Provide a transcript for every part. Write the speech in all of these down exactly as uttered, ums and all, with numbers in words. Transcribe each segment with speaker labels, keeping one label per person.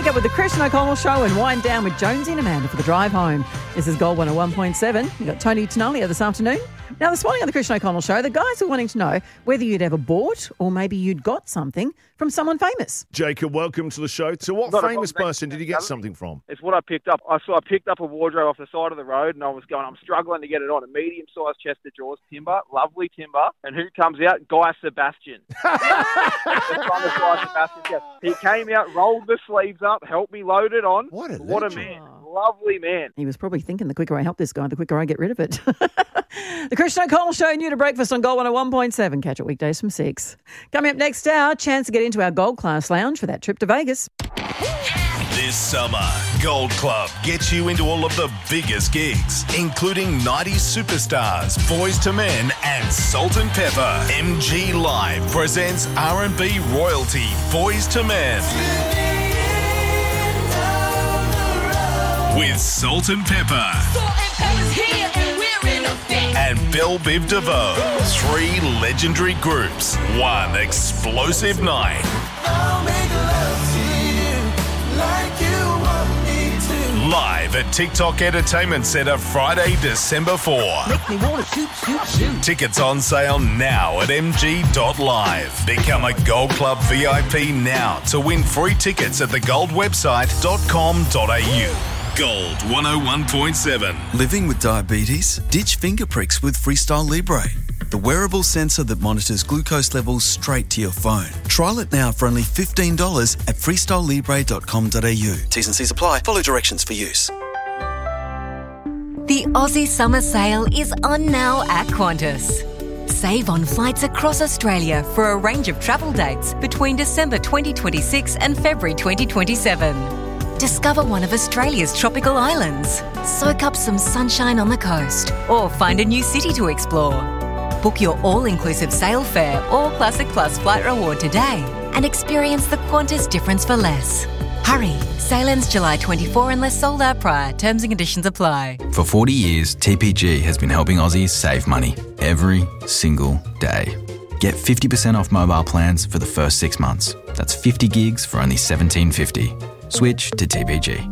Speaker 1: Wake up with the Christian O'Connell Show and wind down with Jonesy and Amanda for the drive home. This is Gold one oh one point seven. You've got Tony Tenaglia this afternoon. Now, this morning on the Christian O'Connell Show, the guys are wanting to know whether you'd ever bought or maybe you'd got something from someone famous.
Speaker 2: Jacob, welcome to the show. So what
Speaker 3: Not a
Speaker 2: famous
Speaker 3: problem.
Speaker 2: person did you get something from?
Speaker 3: It's what I picked up. I saw I picked up a wardrobe off the side of the road, and I was going, I'm struggling to get it on. A medium-sized chest of drawers, timber, lovely timber. And who comes out? Guy Sebastian. That's on the Guy Sebastian chest. He came out, rolled the sleeves up, helped me load it on.
Speaker 2: What a
Speaker 3: What a
Speaker 2: legend.
Speaker 3: man. Lovely man.
Speaker 1: He was probably thinking the quicker I help this guy, the quicker I get rid of it. The Christian O'Connell Show, new to breakfast on Gold one oh one point seven. Catch it weekdays from six. Coming up next hour, chance to get into our Gold Class Lounge for that trip to Vegas.
Speaker 4: This summer, Gold Club gets you into all of the biggest gigs, including nineties superstars, Boys to Men and Salt and Pepper. M G Live presents R and B royalty, Boys to Men. With Salt and Pepper.
Speaker 5: Salt and Pepper's here and we're in effect.
Speaker 4: And Belle Biv DeVoe. Three legendary groups. One explosive night.
Speaker 5: I'll make love to you like you want me to.
Speaker 4: Live at TikTok Entertainment Centre Friday, December fourth.
Speaker 1: Make me want to shoot, shoot, shoot.
Speaker 4: Tickets on sale now at m g dot live. Become a Gold Club V I P now to win free tickets at the gold website dot com dot a u. Gold one oh one point seven.
Speaker 6: Living with diabetes? Ditch finger pricks with Freestyle Libre, the wearable sensor that monitors glucose levels straight to your phone. Trial it now for only fifteen dollars at freestyle libre dot com dot a u. T's and C's apply. Follow directions for use.
Speaker 7: The Aussie Summer Sale is on now at Qantas. Save on flights across Australia for a range of travel dates between December twenty twenty-six and February twenty twenty-seven. Discover one of Australia's tropical islands, soak up some sunshine on the coast, or find a new city to explore. Book your all-inclusive sail fare or Classic Plus flight reward today and experience the Qantas difference for less. Hurry, sale ends July twenty-fourth unless sold out prior. Terms and conditions apply.
Speaker 8: For forty years, T P G has been helping Aussies save money every single day. Get fifty percent off mobile plans for the first six months. That's fifty gigs for only seventeen fifty. Switch to T P G.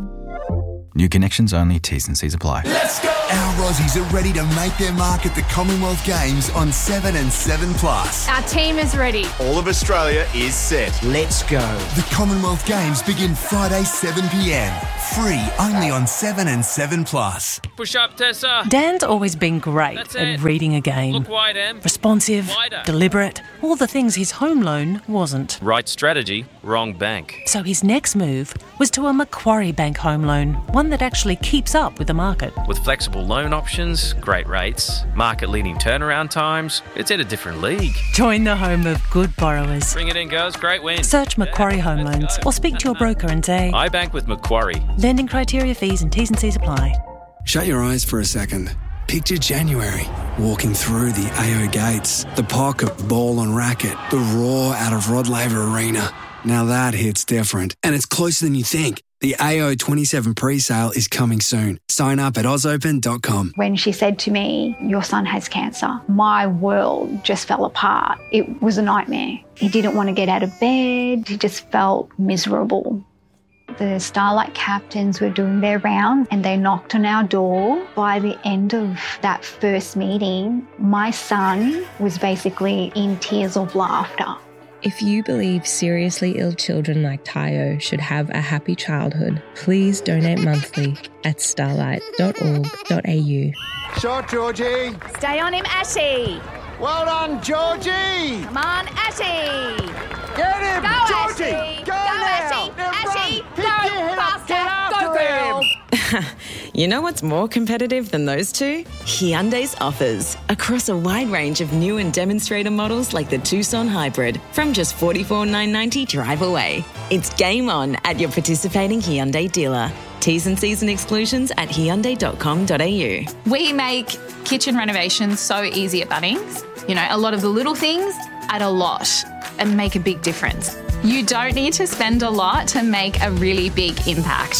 Speaker 8: New connections only, T's and C's apply.
Speaker 5: Let's go.
Speaker 9: Our Aussies are ready to make their mark at the Commonwealth Games on seven and seven plus.
Speaker 10: Our team is ready.
Speaker 11: All of Australia is set. Let's go.
Speaker 9: The Commonwealth Games begin Friday seven p m. Free only on seven and seven plus.
Speaker 12: Push up, Tessa.
Speaker 13: Dan's always been great
Speaker 12: That's
Speaker 13: at
Speaker 12: it.
Speaker 13: reading a game.
Speaker 12: Look wide, Em.
Speaker 13: Responsive,
Speaker 12: Wider.
Speaker 13: deliberate, all the things his home loan wasn't.
Speaker 12: Right strategy, wrong bank.
Speaker 13: So his next move was to a Macquarie Bank home loan, one that actually keeps up with the market.
Speaker 12: With flexible loan options, great rates, market-leading turnaround times, it's in a different league.
Speaker 13: Join the home of good borrowers.
Speaker 12: Bring it in, girls. Great win.
Speaker 13: Search Macquarie Home
Speaker 12: Let's
Speaker 13: Loans
Speaker 12: go.
Speaker 13: or speak to your broker and say,
Speaker 12: I bank with Macquarie.
Speaker 13: lending criteria, fees and T's and C's apply.
Speaker 14: Shut your eyes for a second. Picture January, walking through the A O gates, the pocket ball on racket, the roar out of Rod Laver Arena. Now that hits different, and it's closer than you think. The A O twenty-seven pre-sale is coming soon. Sign up at oz open dot com.
Speaker 15: When she said to me, your son has cancer, my world just fell apart. It was a nightmare. He didn't want to get out of bed. He just felt miserable. The Starlight captains were doing their rounds and they knocked on our door. By the end of that first meeting, my son was basically in tears of laughter.
Speaker 16: If you believe seriously ill children like Tayo should have a happy childhood, please donate monthly at starlight dot org dot a u.
Speaker 11: Shot, Georgie.
Speaker 10: Stay on him, Ashy.
Speaker 11: Well done, Georgie.
Speaker 10: Come on, Ashy.
Speaker 11: Get him,
Speaker 10: Go,
Speaker 11: Georgie.
Speaker 10: Ashy.
Speaker 11: Go,
Speaker 10: Go,
Speaker 11: now.
Speaker 10: Ashy.
Speaker 11: Now
Speaker 10: Ashy.
Speaker 11: run.
Speaker 10: Go,
Speaker 11: Pick your head up. Get
Speaker 10: faster.
Speaker 11: after
Speaker 10: Go, girl.
Speaker 11: him.
Speaker 17: You know what's more competitive than those two? Hyundai's offers. Across a wide range of new and demonstrator models like the Tucson Hybrid from just forty-four thousand nine hundred ninety dollars drive away. It's game on at your participating Hyundai dealer. T's and C's and exclusions at hyundai dot com dot a u.
Speaker 10: We make kitchen renovations so easy at Bunnings. You know, a lot of the little things add a lot and make a big difference. You don't need to spend a lot to make a really big impact.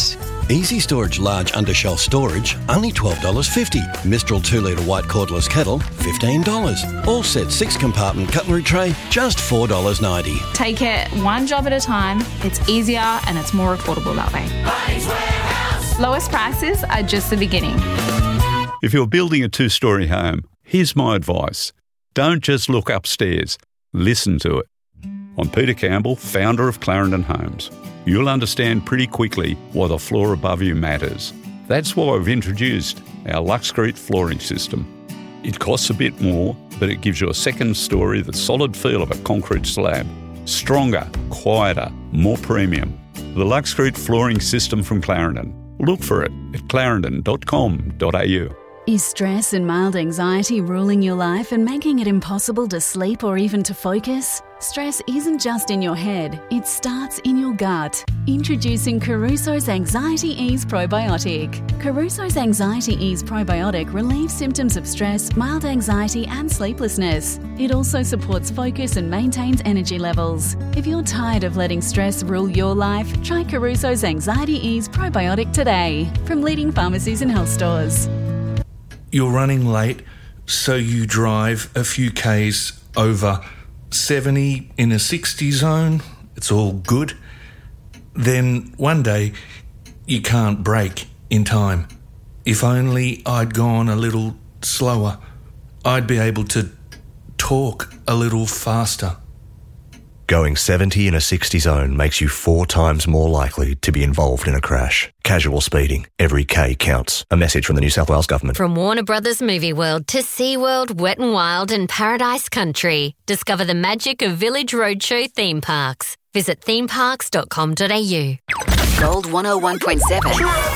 Speaker 18: Easy Storage Large Undershelf Storage, only twelve dollars fifty. Mistral two litre white cordless kettle, fifteen dollars. All set six compartment cutlery tray, just four dollars ninety.
Speaker 10: Take it one job at a time. It's easier and it's more affordable that way.
Speaker 5: Bunnings Warehouse.
Speaker 10: Lowest prices are just the beginning.
Speaker 19: If you're building a two-storey home, here's my advice. Don't just look upstairs. Listen to it. I'm Peter Campbell, founder of Clarendon Homes. You'll understand pretty quickly why the floor above you matters. That's why we've introduced our Luxcrete flooring system. It costs a bit more, but it gives you a second story, the solid feel of a concrete slab. Stronger, quieter, more premium. The Luxcrete flooring system from Clarendon. Look for it at clarendon dot com dot a u.
Speaker 20: Is stress and mild anxiety ruling your life and making it impossible to sleep or even to focus? Stress isn't just in your head, it starts in your gut. Introducing Caruso's Anxiety Ease Probiotic. Caruso's Anxiety Ease Probiotic relieves symptoms of stress, mild anxiety and sleeplessness. It also supports focus and maintains energy levels. If you're tired of letting stress rule your life, try Caruso's Anxiety Ease Probiotic today from leading pharmacies and health stores.
Speaker 21: You're running late, so you drive a few Ks over seventy in a sixty zone. It's all good. Then one day, you can't brake in time. If only I'd gone a little slower, I'd be able to talk a little faster.
Speaker 22: Going seventy in a sixty zone makes you four times more likely to be involved in a crash. Casual speeding. Every K counts. A message from the New South Wales Government.
Speaker 23: From Warner Brothers Movie World to SeaWorld, Wet n Wild and Paradise Country. Discover the magic of Village Roadshow theme parks. Visit theme parks dot com dot a u.
Speaker 24: Gold one oh one point seven.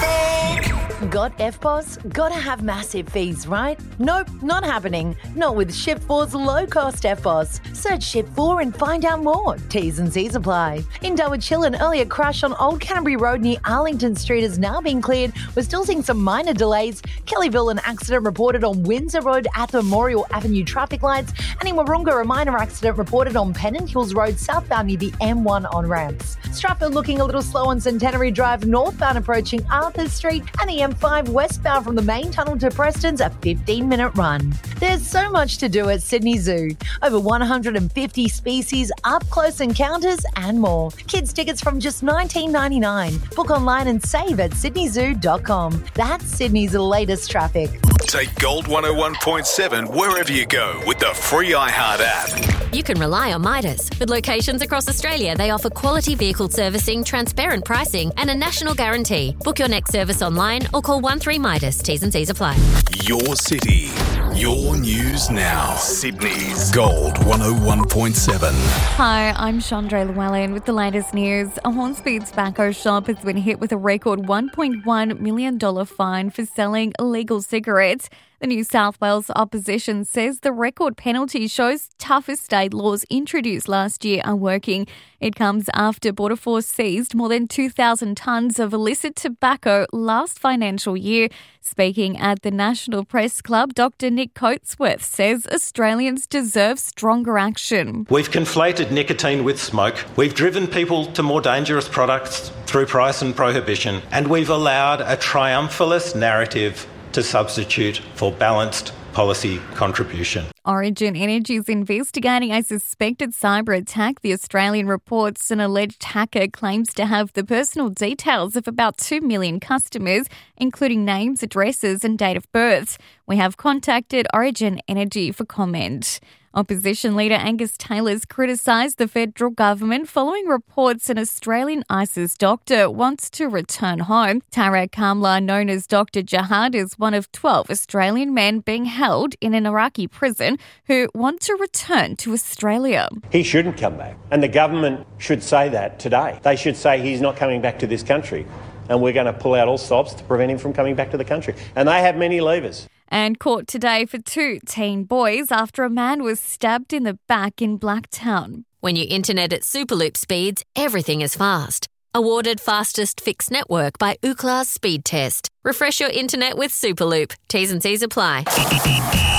Speaker 25: Got F P O S? Gotta have massive fees, right? Nope, not happening. Not with Shift four's low-cost F P O S. Search Shift four and find out more. T's and C's apply. In Darwin Chill, an earlier crash on Old Canterbury Road near Arlington Street has now been cleared. We're still seeing some minor delays. Kellyville, an accident reported on Windsor Road at Memorial Avenue traffic lights. And in Wahroonga, a minor accident reported on Pennant Hills Road southbound near the M one on-ramps. Stratford looking a little slow on Centenary Drive northbound approaching Arthur Street, and the M five westbound from the main tunnel to Preston's a fifteen minute run. There's so much to do at Sydney Zoo. Over one hundred fifty species, up-close encounters and more. Kids tickets from just nineteen ninety-nine. Book online and save at sydney zoo dot com. That's Sydney's latest traffic.
Speaker 4: Take Gold one oh one point seven wherever you go with the free iHeart app.
Speaker 23: You can rely on Midas. With locations across Australia, they offer quality vehicle servicing, transparent pricing and a national guarantee. Book your next service online or call one three Midas. T's and C's apply.
Speaker 4: Your city, your news now. Sydney's Gold one oh one point seven.
Speaker 26: Hi, I'm Chandra Llewellyn with the latest news. A Hornsby tobacco shop has been hit with a record one point one million dollars fine for selling illegal cigarettes. The New South Wales opposition says the record penalty shows tougher state laws introduced last year are working. It comes after Border Force seized more than two thousand tonnes of illicit tobacco last financial year. Speaking at the National Press Club, Doctor Nick Coatsworth says Australians deserve stronger action.
Speaker 27: We've conflated nicotine with smoke. We've driven people to more dangerous products through price and prohibition. And we've allowed a triumphalist narrative to substitute for balanced policy contribution.
Speaker 26: Origin Energy is investigating a suspected cyber attack. The Australian reports an alleged hacker claims to have the personal details of about two million customers, including names, addresses and date of births. We have contacted Origin Energy for comment. Opposition leader Angus Taylor's criticised the federal government following reports an Australian ISIS doctor wants to return home. Tarek Kamla, known as Doctor Jihad, is one of twelve Australian men being held in an Iraqi prison who want to return to Australia.
Speaker 28: He shouldn't come back, and the government should say that today. They should say he's not coming back to this country, and we're going to pull out all stops to prevent him from coming back to the country. And they have many levers.
Speaker 26: And court today for two teen boys after a man was stabbed in the back in Blacktown.
Speaker 23: When you internet at Superloop speeds, everything is fast. Awarded fastest fixed network by Ookla's Speed Test. Refresh your internet with Superloop. T's and C's apply.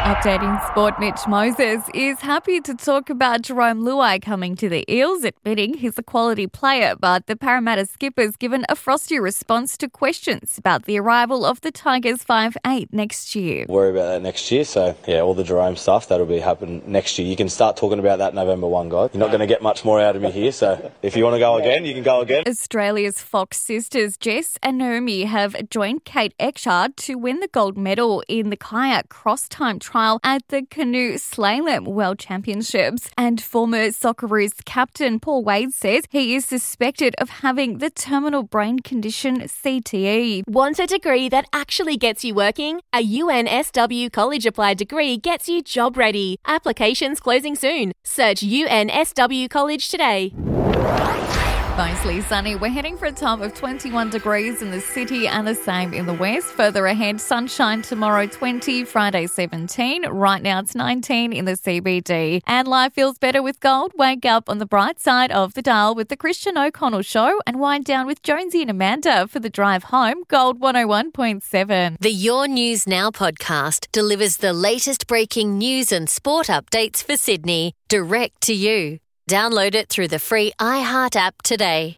Speaker 26: Updating sport, Mitch Moses is happy to talk about Jerome Luai coming to the Eels, admitting he's a quality player, but the Parramatta skipper's given a frosty response to questions about the arrival of the Tigers five eight next year.
Speaker 1: Worry about that next year, so yeah, all the Jerome stuff, that'll be happen next year. You can start talking about that November first, guys. You're not going to get much more out of me here, so if you want to go again, you can go again.
Speaker 26: Australia's Fox sisters Jess and Naomi have joined Kate Echard to win the gold medal in the kayak cross-time trial at the Canoe Slalom World Championships. And former Socceroos captain Paul Wade says he is suspected of having the terminal brain condition C T E.
Speaker 2: Want a degree that actually gets you working? A U N S W College Applied degree gets you job ready. Applications closing soon. Search U N S W College today.
Speaker 26: Mostly sunny. We're heading for a top of twenty-one degrees in the city and the same in the west. Further ahead, sunshine tomorrow twenty, Friday seventeen. Right now it's nineteen in the C B D. And life feels better with gold. Wake up on the bright side of the dial with the Christian O'Connell Show and wind down with Jonesy and Amanda for the drive home. Gold one oh one point seven.
Speaker 23: The Your News Now podcast delivers the latest breaking news and sport updates for Sydney direct to you. Download it through the free iHeart app today.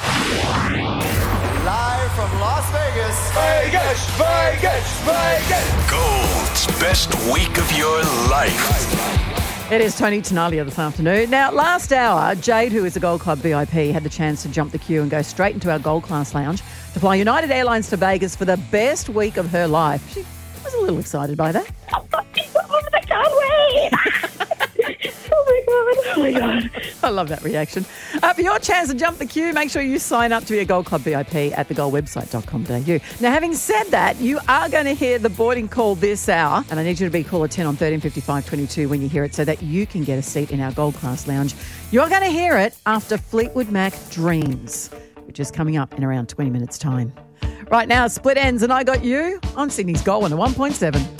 Speaker 5: Live from Las Vegas. Vegas, Vegas, Vegas.
Speaker 4: Gold's best week of your life.
Speaker 3: It is Tony Tenalia this afternoon. Now, last hour, Jade, who is a Gold Club V I P, had the chance to jump the queue and go straight into our Gold Class Lounge to fly United Airlines to Vegas for the best week of her life. She was a little excited by that.
Speaker 6: Oh, I can't wait. Oh my God, oh my God.
Speaker 3: I love that reaction. Uh, for your chance to jump the queue, make sure you sign up to be a Gold Club V I P at the gold website dot com dot a u. Now, having said that, you are going to hear the boarding call this hour, and I need you to be caller ten on thirteen fifty-five twenty-two when you hear it so that you can get a seat in our Gold Class Lounge. You're going to hear it after Fleetwood Mac Dreams, which is coming up in around twenty minutes' time. Right now, Split Ends and I Got You on Sydney's Gold one oh one point seven.